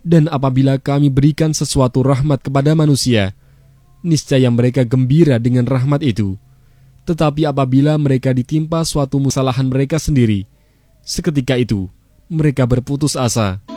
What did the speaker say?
Dan apabila kami berikan sesuatu rahmat kepada manusia, niscaya mereka gembira dengan rahmat itu. Tetapi apabila mereka ditimpa suatu kesalahan mereka sendiri, seketika itu mereka berputus asa.